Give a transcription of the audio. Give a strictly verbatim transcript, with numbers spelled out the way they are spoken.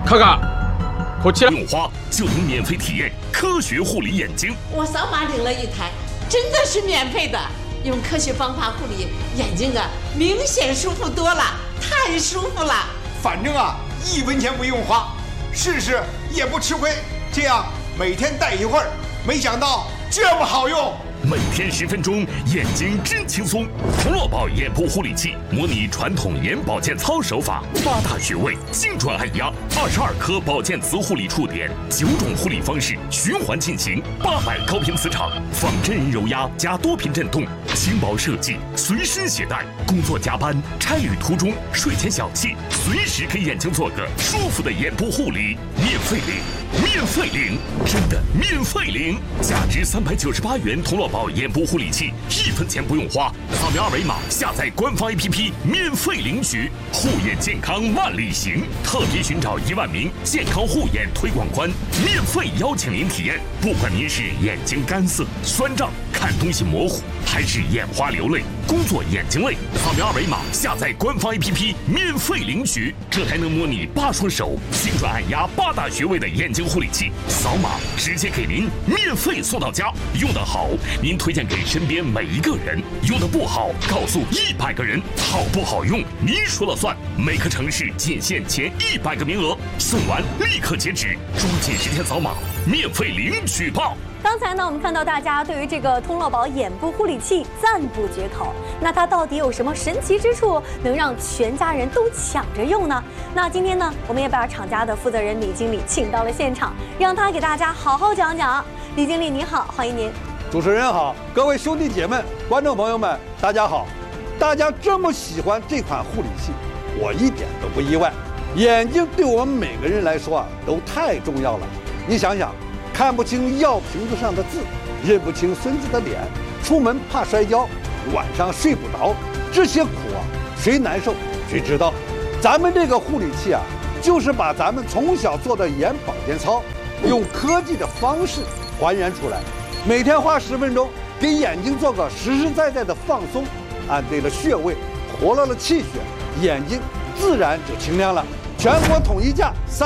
看看，こちら用花就能免费体验科学护理眼睛。 我扫码领了一台，真的是免费的。用科学方法护理眼睛啊，明显舒服多了，太舒服了。 反正啊，一分钱不用花，试试也不吃亏。这样每天戴一会儿，没想到这么好用。 每天十分钟，眼睛真轻松。童乐宝眼部护理器模拟传统眼保健操手法，八大穴位精准按压，二十二颗保健磁护理触点，九种护理方式循环进行，八百高频磁场，仿真人揉压加多频震动，轻薄设计，随身携带。工作加班、差旅途中、睡前小憩，随时给眼睛做个舒服的眼部护理，免费领，免费领，真的免费领，价值三百九十八元童乐宝眼部护理器，一分钱不用花，扫描二维码下载官方 A P P 免费领取。护眼健康万里行，特别寻找一万名健康护眼推广官，免费邀请您体验。不管您是眼睛干涩、酸胀、看东西模糊，还是眼花流泪、工作眼睛累，扫描二维码下载官方 A P P 免费领取。这台能模拟八双手精准按压八大穴位的眼睛护理器，扫码直接给您免费送到家。用得好，您推荐给身边每一个人；用得不好，告诉一百个人。好不好用，您说了算。每个城市仅限前一百个名额，送完立刻截止，抓紧时间扫码，免费领取吧。 刚才呢，我们看到大家对于这个通乐宝眼部护理器赞不绝口。那它到底有什么神奇之处，能让全家人都抢着用呢？那今天呢，我们也把厂家的负责人李经理请到了现场，让他给大家好好讲讲。李经理您好，欢迎您。 主持人好，各位兄弟姐妹、观众朋友们，大家好。大家这么喜欢这款护理器，我一点都不意外。眼睛对我们每个人来说啊，都太重要了。你想想。看不清药瓶子上的字，认不清孙子的脸，出门怕摔跤，晚上睡不着，这些苦啊，谁难受谁知道。咱们这个护理器啊，就是把咱们从小做的眼保健操，用科技的方式还原出来。每天花十分钟，给眼睛做个实实在在的放松，按对了穴位，活络了气血，眼睛自然就清亮了。全国统一价三。